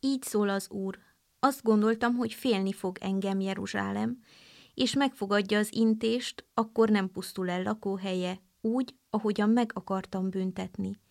Így szól az Úr. Azt gondoltam, hogy félni fog engem Jeruzsálem, és megfogadja az intést, akkor nem pusztul el lakóhelye, úgy, ahogyan meg akartam büntetni.